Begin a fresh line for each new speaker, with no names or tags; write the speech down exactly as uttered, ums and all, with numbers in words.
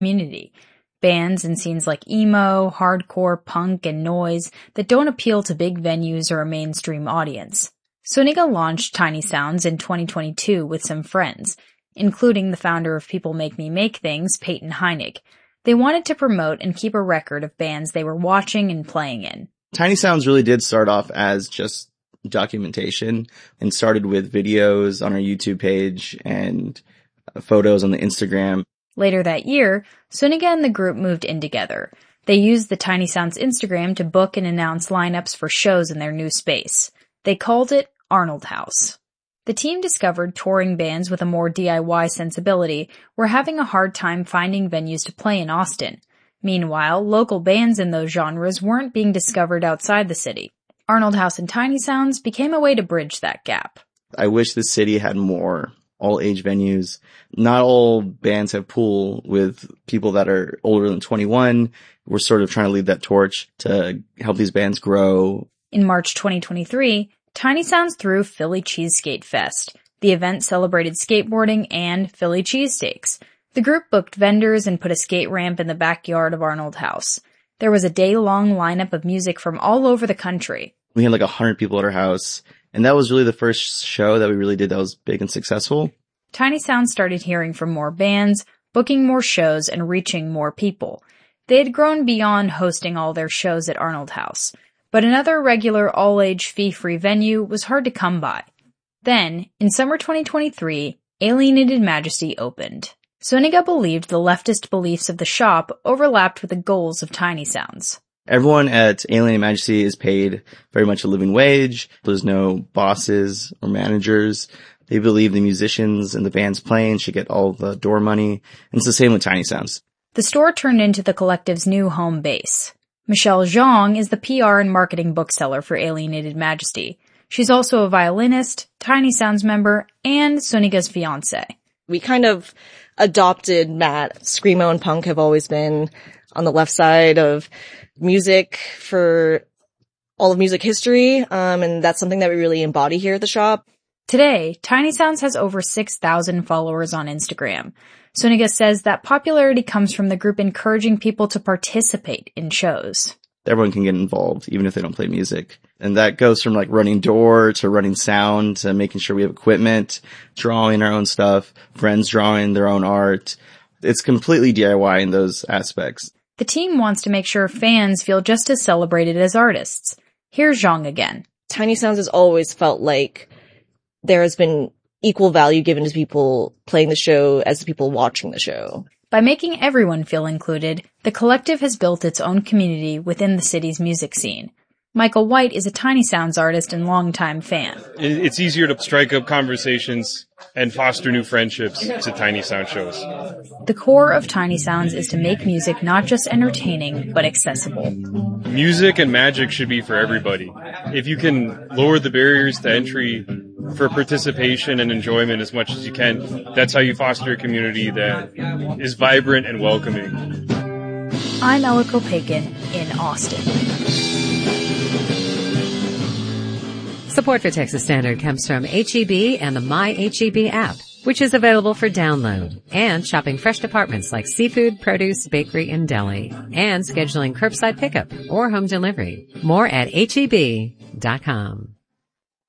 community. Bands in scenes like emo, hardcore, punk, and noise that don't appeal to big venues or a mainstream audience. Suniga launched Tiny Sounds in twenty twenty-two with some friends, including the founder of People Make Me Make Things, Peyton Heinig. They wanted to promote and keep a record of bands they were watching and playing in.
Tiny Sounds really did start off as just documentation and started with videos on our YouTube page and photos on the Instagram.
Later that year, Suniga and the group moved in together. They used the Tiny Sounds Instagram to book and announce lineups for shows in their new space. They called it Arnold House. The team discovered touring bands with a more D I Y sensibility were having a hard time finding venues to play in Austin. Meanwhile, local bands in those genres weren't being discovered outside the city. Arnold House and Tiny Sounds became a way to bridge that gap.
I wish the city had more all-age venues. Not all bands have pool with people that are older than twenty-one. We're sort of trying to lead that torch to help these bands grow.
In March twenty twenty-three, Tiny Sounds threw Philly Cheeseskate Fest. The event celebrated skateboarding and Philly cheesesteaks. The group booked vendors and put a skate ramp in the backyard of Arnold House. There was a day-long lineup of music from all over the country.
We had like a hundred people at our house, and that was really the first show that we really did that was big and successful.
Tiny Sounds started hearing from more bands, booking more shows, and reaching more people. They had grown beyond hosting all their shows at Arnold House, but another regular all-age fee-free venue was hard to come by. Then, in summer twenty twenty-three, Alienated Majesty opened. Suniga believed the leftist beliefs of the shop overlapped with the goals of Tiny Sounds.
Everyone at Alienated Majesty is paid very much a living wage. There's no bosses or managers. They believe the musicians and the bands playing should get all the door money. And it's the same with Tiny Sounds.
The store turned into the collective's new home base. Michelle Zhang is the P R and marketing bookseller for Alienated Majesty. She's also a violinist, Tiny Sounds member, and Suniga's fiancé.
We kind of adopted Matt. Screamo and punk have always been on the left side of music for all of music history, um, and that's something that we really embody here at the shop.
Today, Tiny Sounds has over six thousand followers on Instagram. Suniga says that popularity comes from the group encouraging people to participate in shows.
Everyone can get involved, even if they don't play music. And that goes from like running door to running sound to making sure we have equipment, drawing our own stuff, friends drawing their own art. It's completely D I Y in those aspects.
The team wants to make sure fans feel just as celebrated as artists. Here's Zhang again.
Tiny Sounds has always felt like there has been equal value given to people playing the show as to people watching the show.
By making everyone feel included, the collective has built its own community within the city's music scene. Michael White is a Tiny Sounds artist and longtime fan.
It's easier to strike up conversations and foster new friendships to Tiny Sound shows.
The core of Tiny Sounds is to make music not just entertaining, but accessible.
Music and magic should be for everybody. If you can lower the barriers to entry for participation and enjoyment as much as you can, that's how you foster a community that is vibrant and welcoming.
I'm Ella Kopeikin in Austin.
Support for Texas Standard comes from H E B and the My H E B app, which is available for download, and shopping fresh departments like seafood, produce, bakery, and deli, and scheduling curbside pickup or home delivery. More at H E B dot com.